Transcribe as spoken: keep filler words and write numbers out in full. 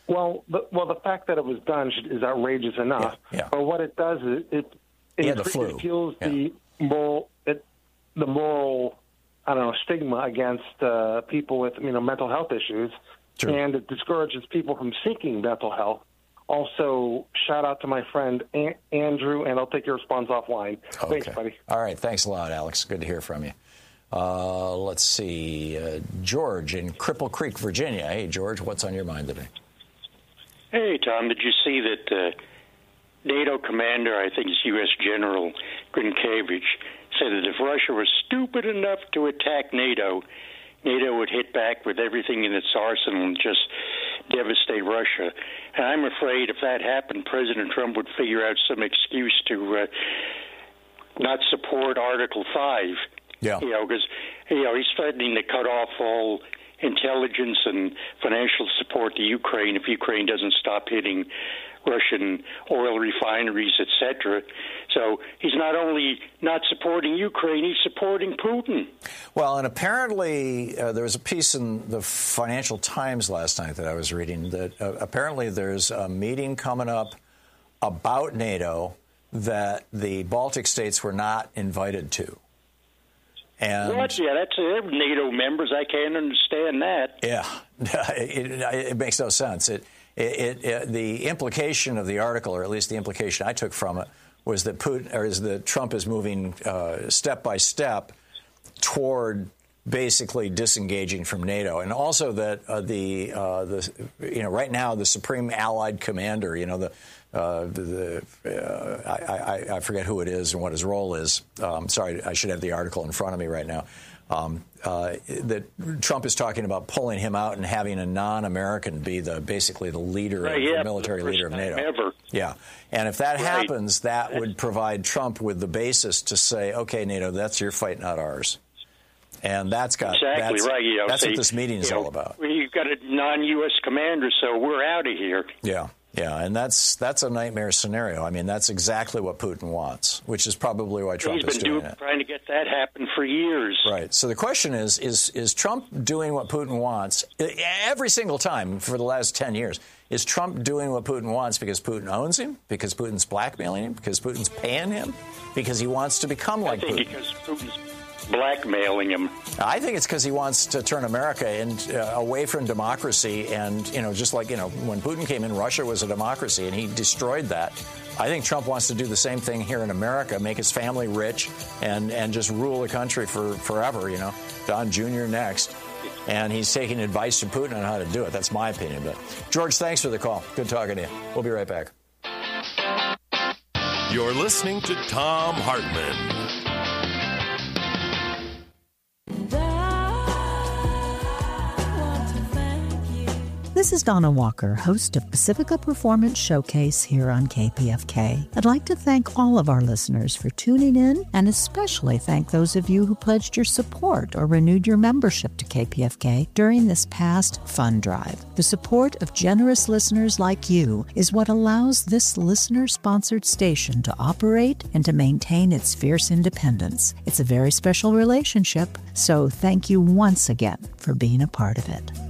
Well, the, well, the fact that it was done is outrageous enough. Yeah, yeah. But what it does is it it, Yeah, the flu. it fuels Yeah. the moral it, the moral I don't know stigma against uh, people with you know mental health issues, True. and it discourages people from seeking mental health. Also, shout out to my friend An- Andrew, and I'll take your response offline. Okay. Thanks, buddy. All right. Thanks a lot, Alex. Good to hear from you. Uh, let's see. Uh, George in Cripple Creek, Virginia. Hey, George, what's on your mind today? Hey, Tom, did you see that uh, NATO commander, I think it's U S General Grinkiewicz, said that if Russia was stupid enough to attack NATO, NATO would hit back with everything in its arsenal and just devastate Russia. And I'm afraid if that happened, President Trump would figure out some excuse to uh, not support Article five. Yeah. You know, because, you know, he's threatening to cut off all intelligence and financial support to Ukraine if Ukraine doesn't stop hitting Russian oil refineries, et cetera. So he's not only not supporting Ukraine, he's supporting Putin. Well, and apparently uh, there was a piece in the Financial Times last night that I was reading that uh, apparently there's a meeting coming up about NATO that the Baltic states were not invited to. And what? Yeah, that's uh, NATO members. I can't understand that. Yeah, it, it, it makes no sense. It, it, it, the implication of the article, or at least the implication I took from it, was that Putin, or is that Trump is moving uh, step by step toward basically disengaging from NATO, and also that uh, the uh, the you know right now the Supreme Allied Commander, you know the. Uh, the, uh, I, I, I forget who it is and what his role is. Um, sorry, I should have the article in front of me right now. Um, uh, that Trump is talking about pulling him out and having a non-American be the basically the leader, Right, of, yeah, the military for the leader of first NATO. time ever. Yeah, and if that Right. happens, that would provide Trump with the basis to say, "Okay, NATO, that's your fight, not ours." And that's got Exactly that's, right. You know, that's so what this meeting is you know, all about. You've got a non-U S commander, so we're out of here. Yeah. Yeah, and that's that's a nightmare scenario. I mean, that's exactly what Putin wants, which is probably why Trump He's is been doing doing, it. trying to get that happen for years. Right. So the question is, is is Trump doing what Putin wants every single time for the last ten years? Is Trump doing what Putin wants because Putin owns him, because Putin's blackmailing him, because Putin's paying him, because he wants to become like I think Putin? because Putin's blackmailing him. I think it's because he wants to turn America in, uh, away from democracy. And, you know, just like, you know, when Putin came in, Russia was a democracy and he destroyed that. I think Trump wants to do the same thing here in America, make his family rich and, and just rule the country for forever, you know, Don Junior next. And he's taking advice from Putin on how to do it. That's my opinion. But, George, thanks for the call. Good talking to you. We'll be right back. You're listening to Thom Hartmann. This is Donna Walker, host of Pacifica Performance Showcase here on K P F K. I'd like to thank all of our listeners for tuning in, and especially thank those of you who pledged your support or renewed your membership to K P F K during this past fund drive. The support of generous listeners like you is what allows this listener-sponsored station to operate and to maintain its fierce independence. It's a very special relationship, so thank you once again for being a part of it.